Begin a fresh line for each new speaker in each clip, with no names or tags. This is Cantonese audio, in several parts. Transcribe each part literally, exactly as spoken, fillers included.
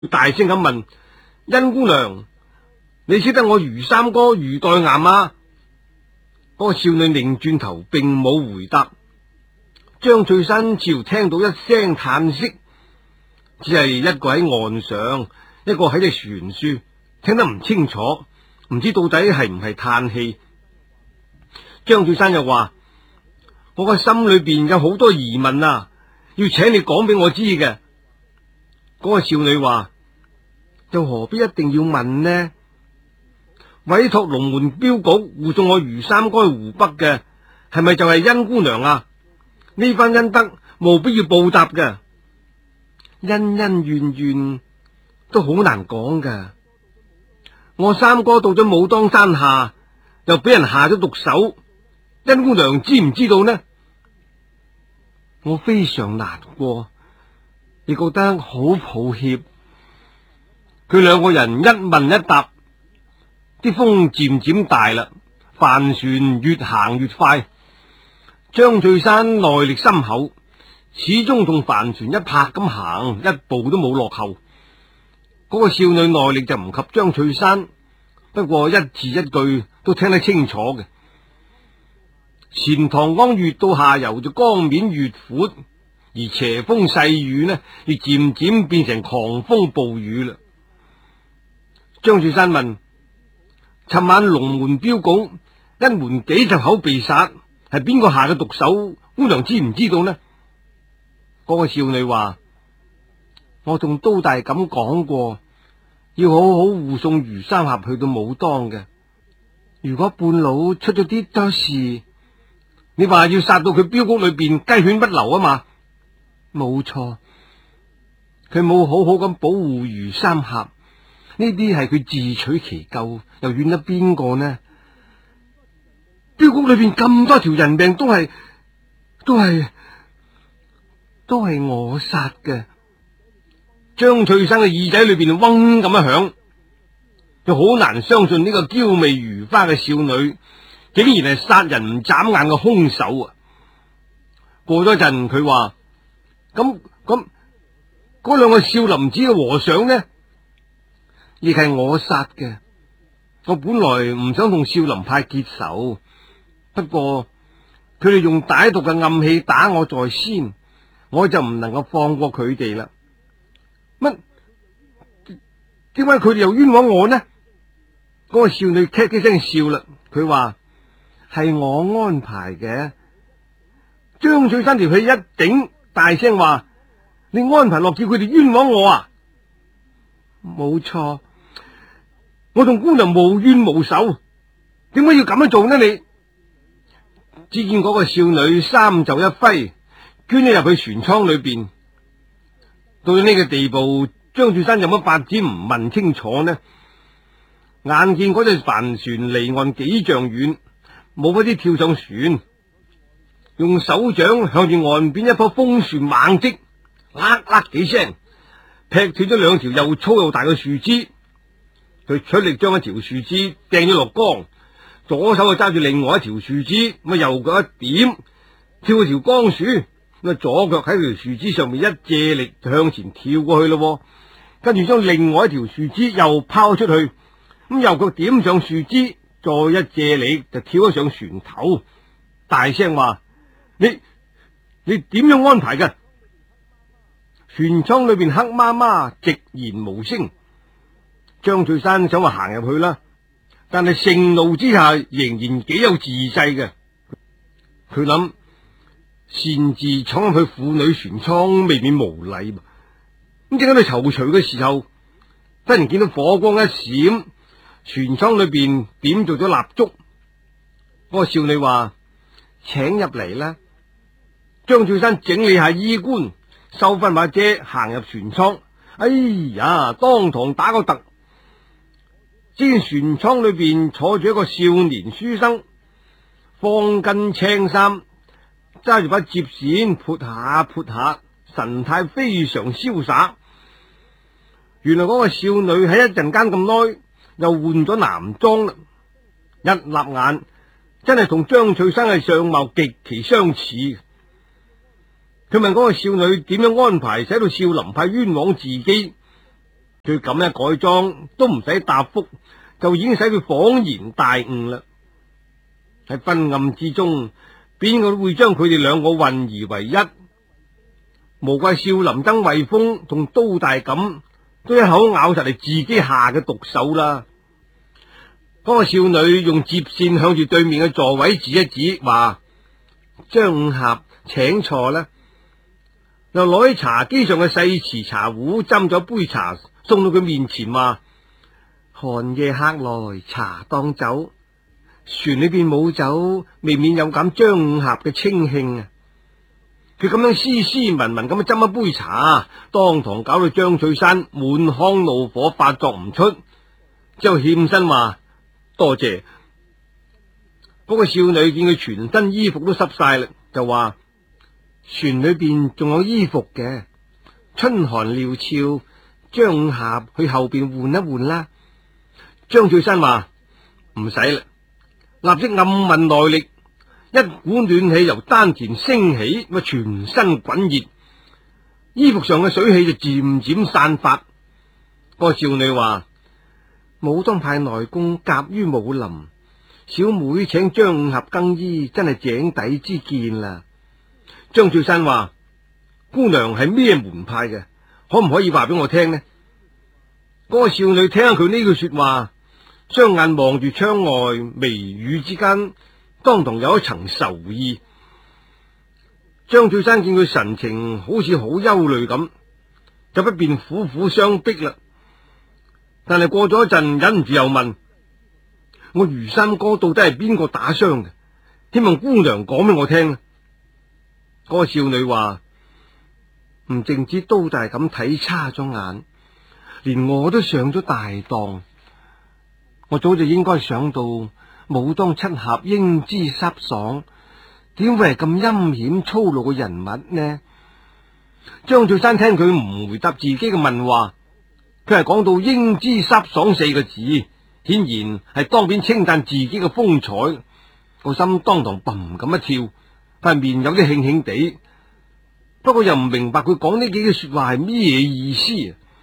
大聲咁問：甄姑娘，你識得我余三哥余代岩啊？嗰個少女擰轉頭，並冇回答。張翠山似乎聽到一聲嘆息，只係一個喺岸上，一個喺隻船處，聽得唔清楚，唔知到底係唔係嘆氣。張翠山又話：我個心裏邊有好多疑問啊，要請你講俾我知嘅。嗰個少女話：又何必一定要問呢？委託龍門鏢局護送我余三哥去湖北嘅，係咪就係甄姑娘啊？呢番恩德務必要報答嘅，恩恩怨怨都好難講㗎。我三哥到咗武當山下，又俾人下咗毒手，甄姑娘知唔知道呢？我非常難過，亦覺得好抱歉。佢兩個人一問一答，啲風漸漸大啦，帆船越行越快。張翠山內力深厚，始終同帆船一拍咁行，一步都冇落後。嗰個少女內力就唔及張翠山，不過一字一句都聽得清楚嘅。錢塘江越到下游就江面越闊，而斜風細雨呢，亦漸漸變成狂風暴雨啦。張翠山問：尋晚龍門鏢局一門幾十口被殺，係邊個下嘅毒手？姑娘知唔知道呢？嗰個少女話：我同都大咁講過，要好好護送余三俠去到武當嘅。如果半路出咗啲多事，你話要殺到佢鏢局裏邊雞犬不留啊嘛？冇錯，佢冇好好咁保護余三俠，呢啲係佢自取其咎，又怨得邊個呢？鏢局裏邊咁多條人命都係都係都係我殺嘅。張翠生嘅耳仔裏邊嗡咁一響，佢好難相信呢個嬌媚如花嘅少女竟然係殺人唔眨眼嘅兇手啊！過咗陣，佢話：咁咁嗰兩個少林寺嘅和尚呢，亦係我殺嘅。我本來唔想同少林派結仇，不過佢哋用歹毒嘅暗器打我在先，我就唔能夠放過佢哋啦。乜？點解佢哋又冤枉我呢？嗰個少女咳咳聲笑啦，佢話：係我安排嘅。張翠山條氣一頂，大聲話：你安排落叫佢哋冤枉我啊？冇錯，我同姑娘無冤無仇，點解要咁樣做呢？你只見嗰個少女三袖一揮，捐咗入去船艙裏邊。到咗呢個地步，張翠山有乜法子唔問清楚呢？眼見嗰隻帆船離岸幾丈遠，冇乜啲跳上船，用手掌向住岸邊一棵楓樹猛擊，啦啦幾聲，劈斷咗兩條又粗又大嘅樹枝。佢出力將一條樹枝掟咗落江，左手就揸住另外一條樹枝，咁啊右腳一點，跳去條江樹，咁啊左腳喺條樹枝上面一借力就向前跳過去咯。跟住將另外一條樹枝又拋出去，咁右腳點上樹枝，再一借力就跳咗上船頭，大聲話：你你點樣安排嘅？船艙裏邊黑麻麻，寂然無聲。張翠山想話行入去啦，但係盛怒之下仍然幾有自制嘅。佢諗擅自闖入去婦女船艙，未免無禮。咁正喺度躊躇嘅時候，忽然見到火光一閃，船艙裏邊點着咗蠟燭。嗰個少女話：請入嚟啦。張翠山整理下衣冠，收翻把遮，行入船艙。哎呀，當堂打個突，只見船艙裏邊坐住一個少年書生，方巾青衫，揸住把折扇撥下撥下，神態非常瀟灑。原來嗰個少女喺一陣間咁耐又換咗男裝啦，一立眼真係同張翠生嘅相貌極其相似。佢問嗰個少女點樣安排，使到少林派冤枉自己。 佢咁一改裝都唔使答覆，就已經使佢恍然大悟啦。喺昏暗之中，邊個都會將佢哋兩個混而為一。無怪少林僧慧風同刀大錦都一口咬實係自己下嘅毒手啦。嗰個少女用接線向住對面嘅座位指一指，話：張五俠請坐啦。又攞起茶几上嘅細瓷茶壺，斟咗杯茶送到佢面前，話：寒夜客來茶當酒，船裏邊冇酒，未免有減張五俠嘅清興啊！佢咁樣斯斯文文咁樣斟一杯茶，當堂搞到張翠山滿腔怒火發作唔出，之後欠身話：多謝。嗰個少女見佢全身衣服都濕晒啦，就話：船裏邊仲有衣服嘅，春寒料峭，張五俠去後邊換一換啦。張翠山話：唔使啦，立即暗問內力，一股暖氣由丹田升起，咁全身滾熱，衣服上嘅水氣就漸漸散發。個少女話：武當派內功夾於武林，小妹請張五俠更衣，真係井底之見啦。張翠山話：姑娘係咩門派嘅？可唔可以話俾我聽呢？嗰個少女聽下佢呢句說話，雙眼望住窗外，眉宇之間當堂有一層愁意。張翠山見佢神情好似好憂慮咁，就不便苦苦相逼啦。但係過咗一陣，忍唔住又問：我余三哥到底係邊個打傷嘅？希望姑娘講俾我聽。嗰個少女話：唔淨止刀大咁睇差咗眼，連我都上咗大當。我早就應該想到武當七俠英姿颯爽，點會係咁陰險粗魯嘅人物呢？張翠山聽佢唔回答自己嘅問話，佢係講到英姿颯爽四個字，顯然係當面稱讚自己嘅風采。個心當堂嘭咁一跳，塊面有啲興興地，不過又唔明白佢講呢幾句說話係咩意思。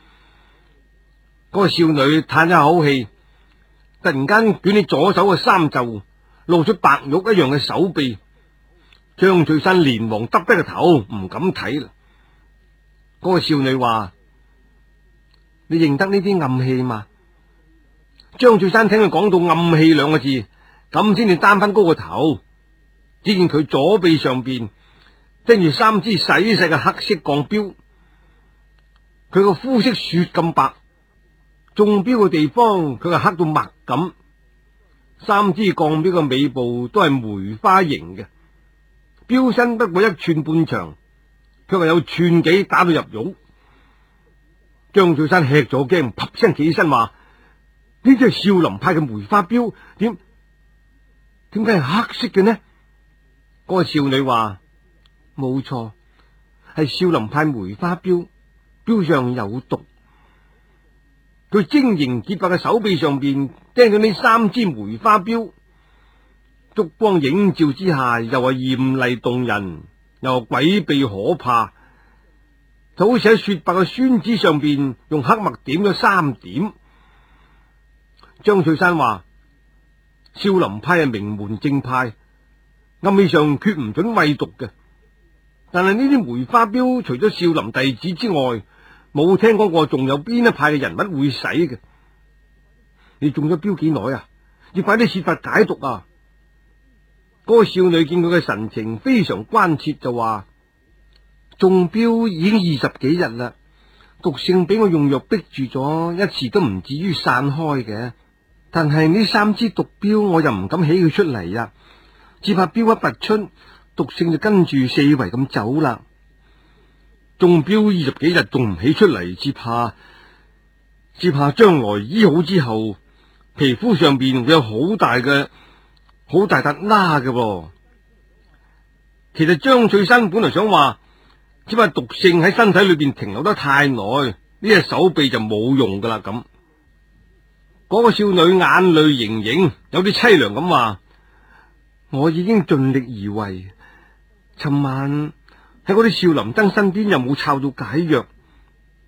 嗰個少女嘆一口氣，突然間捲起左手嘅衫袖，露出白玉一樣嘅手臂。張翠山連忙耷低個頭，唔敢睇啦。嗰個少女話：你認得呢啲暗器嘛？張翠山聽佢講到暗器兩個字，咁先至擔翻高個頭，只見佢左臂上邊釘住三支細細嘅黑色鋼標，佢個膚色雪咁白，中標嘅地方佢係黑到墨咁。三支鋼標嘅尾部都係梅花形嘅，標身不過一寸半長，卻係有寸幾打到入肉。張翠山吃咗驚，啪聲起身話：呢啲係少林派嘅梅花標，點點解係黑色嘅呢？嗰個少女話：冇錯，係少林派梅花標，標上有毒。佢晶瑩潔白嘅手臂上邊釘咗呢三支梅花標，燭光映照之下，又係艷麗動人，又係詭秘可怕，就好似喺雪白嘅宣紙上邊用黑墨點咗三點。張翠山話：少林派係名門正派，暗器上決唔准餵毒嘅，但係呢啲梅花標除咗少林弟子之外，冇聽講過仲有邊一派嘅人物會使嘅。你中咗標幾耐啊？要快啲設法解毒啊！嗰個少女見佢嘅神情非常關切，就話：中標已經二十幾日啦，毒性俾我用藥逼住咗，一時都唔至於散開嘅。但係呢三支毒標我又唔敢起佢出嚟啊，只怕標一拔出，毒性就跟住四圍咁走啦。中標二十幾日仲唔起出嚟，只怕只怕將來醫好之後，皮膚上邊會有好大嘅好大笪瘌嘅噃。其實張翠山本來想話，只怕毒性喺身體裏邊停留得太耐，呢隻手臂就冇用噶啦咁。嗰個少女眼淚盈盈，有啲淒涼咁話：我已經盡力而為，尋晚喺嗰啲少林僧身邊又冇抄到解藥，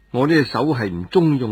我呢隻手係唔中用。